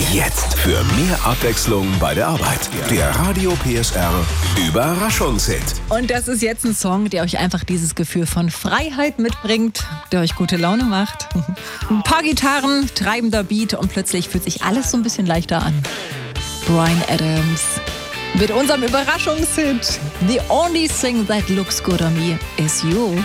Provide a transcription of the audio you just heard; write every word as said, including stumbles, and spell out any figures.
Jetzt für mehr Abwechslung bei der Arbeit. Der Radio P S R Überraschungshit. Und das ist jetzt ein Song, der euch einfach dieses Gefühl von Freiheit mitbringt, der euch gute Laune macht. Ein paar Gitarren, treibender Beat und plötzlich fühlt sich alles so ein bisschen leichter an. Bryan Adams mit unserem Überraschungshit The only thing that looks good on me is you.